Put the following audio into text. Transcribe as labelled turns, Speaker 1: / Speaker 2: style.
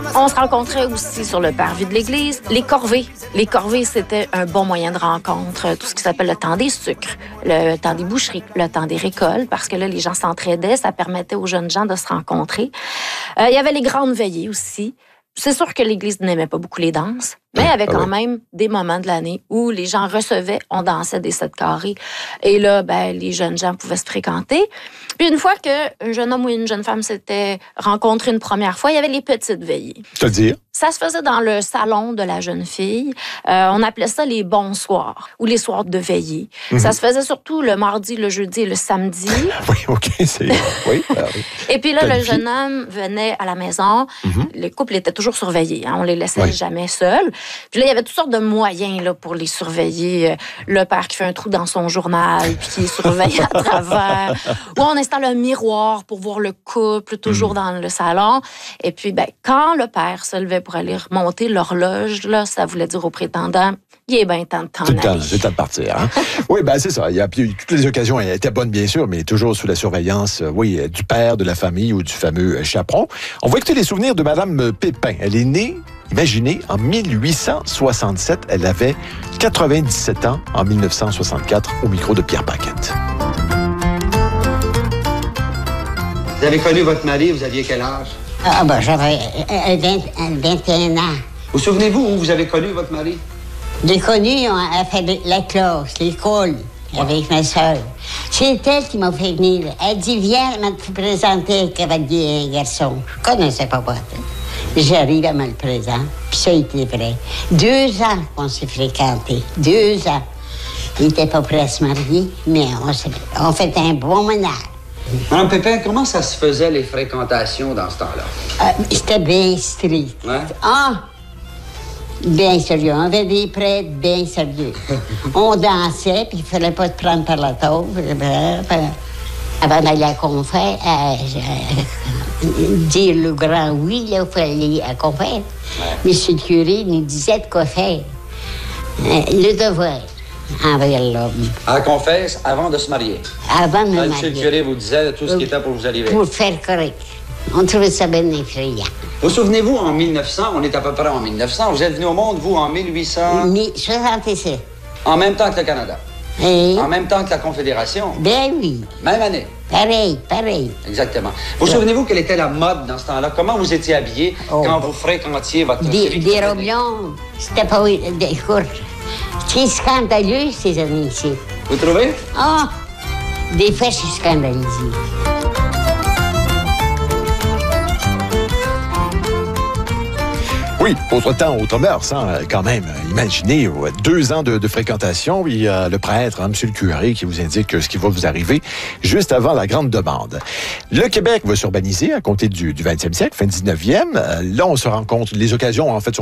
Speaker 1: On se rencontrait aussi sur le parvis de l'église. Les corvées. Les corvées, c'était un bon moyen de rencontre. Tout ce qui s'appelle le temps des sucres, le temps des boucheries, le temps des récoltes, parce que là, les gens s'entraidaient. Ça permettait aux jeunes gens de se rencontrer. Il y avait les grandes veillées aussi. C'est sûr que l'Église n'aimait pas beaucoup les danses, mais il y avait quand même des moments de l'année où les gens recevaient, on dansait des 7 carrés. Et là, les jeunes gens pouvaient se fréquenter. Puis une fois qu'un jeune homme ou une jeune femme s'étaient rencontrés une première fois, il y avait les petites veillées.
Speaker 2: C'est-à-dire?
Speaker 1: Ça se faisait dans le salon de la jeune fille. On appelait ça les bons soirs ou les soirs de veillée. Ça se faisait surtout le mardi, le jeudi et le samedi.
Speaker 2: Oui, OK. Oui.
Speaker 1: Et puis là, le jeune homme venait à la maison. Le couple était toujours surveillé. On les laissait jamais seuls. Puis là, il y avait toutes sortes de moyens là, pour les surveiller. Le père qui fait un trou dans son journal puis qui surveille à travers. Ou on installe un miroir pour voir le couple toujours dans le salon. Et puis, quand le père se levait pour aller remonter l'horloge, là, ça voulait dire au prétendant, il est bien temps de t'en aller.
Speaker 2: C'est temps de partir. Hein? Oui, c'est ça. Toutes les occasions étaient bonnes, bien sûr, mais toujours sous la surveillance, du père, de la famille ou du fameux chaperon. On va écouter les souvenirs de Mme Pépin. Elle est née, imaginez, en 1867. Elle avait 97 ans en 1964 au micro de Pierre Paquette.
Speaker 3: Vous avez connu votre mari, vous aviez quel âge?
Speaker 4: J'avais 21 ans.
Speaker 3: Vous souvenez-vous où vous avez connu votre mari?
Speaker 4: J'ai connu, on a fait la classe, l'école, avec ma soeur. C'est elle qui m'a fait venir. Elle dit, viens, elle m'a présenté un cavalier et un garçon. Je connaissais pas votre. J'arrive à me le présenter, puis ça a été vrai. 2 ans qu'on s'est fréquentés, 2 ans. Il n'était pas prêt à se marier, mais on fait un bon ménage.
Speaker 3: Mme Pépin, comment ça se faisait, les fréquentations, dans ce temps-là?
Speaker 4: C'était bien strict.
Speaker 3: Ouais?
Speaker 4: Bien sérieux. On avait des prêtres bien sérieux. On dansait, puis il ne fallait pas te prendre par la taupe. Avant d'aller à la confère, dire le grand oui, là, il fallait aller à la confère. Monsieur le curé nous disait de quoi faire. Le devoir envers l'homme.
Speaker 3: À la confesse, avant de se marier?
Speaker 4: Avant de me marier.
Speaker 3: Monsieur le curé vous disait tout ce qui était pour vous arriver?
Speaker 4: Pour faire correct. On trouvait ça bien effrayant.
Speaker 3: Vous souvenez-vous, en 1900, on est à peu près en 1900, vous êtes venu au monde, vous, en 1800...
Speaker 4: 67.
Speaker 3: En même temps que le Canada?
Speaker 4: Et...
Speaker 3: En même temps que la Confédération?
Speaker 4: Ben oui.
Speaker 3: Même année?
Speaker 4: Pareil.
Speaker 3: Exactement. Vous souvenez-vous quelle était la mode dans ce temps-là? Comment vous étiez habillé quand vous fréquentiez votre...
Speaker 4: Des robes longues. C'était pas... Écoute, c'est scandaleux, ces années-ci.
Speaker 3: Vous trouvez?
Speaker 4: Des fois, je suis scandalisée.
Speaker 2: Oui, autre temps, autre mœurs, quand même. Imaginez, 2 ans de fréquentation, il y a le prêtre, monsieur le curé, qui vous indique ce qui va vous arriver juste avant la grande demande. Le Québec va s'urbaniser à compter du 20e siècle, fin 19e. Là, on se rend compte, les occasions, en fait, sont